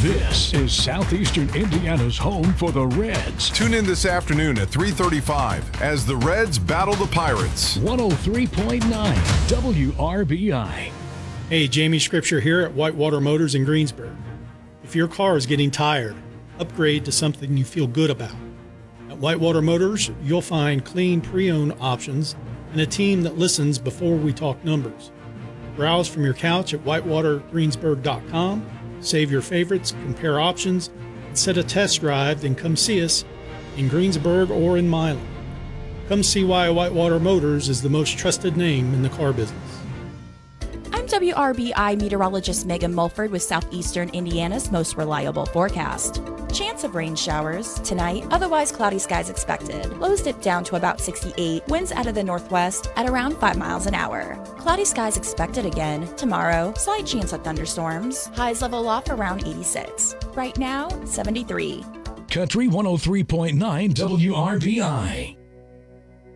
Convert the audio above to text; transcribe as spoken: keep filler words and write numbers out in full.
This is Southeastern Indiana's home for the Reds. Tune in this afternoon at three thirty-five as the Reds battle the Pirates. one oh three point nine W R B I. Hey, Jamie Scripture here at Whitewater Motors in Greensburg. If your car is getting tired, upgrade to something you feel good about. At Whitewater Motors, you'll find clean pre-owned options and a team that listens before we talk numbers. Browse from your couch at whitewater greensburg dot com, save your favorites, compare options, and set a test drive, then come see us in Greensburg or in Milan. Come see why Whitewater Motors is the most trusted name in the car business. I'm W R B I meteorologist Megan Mulford with Southeastern Indiana's most reliable forecast. Chance of rain showers tonight, otherwise cloudy skies expected. Lows dip down to about sixty-eight, winds out of the northwest at around five miles an hour. Cloudy skies expected again tomorrow, slight chance of thunderstorms. Highs level off around eighty-six. Right now, seventy-three. Country one oh three point nine W R B I.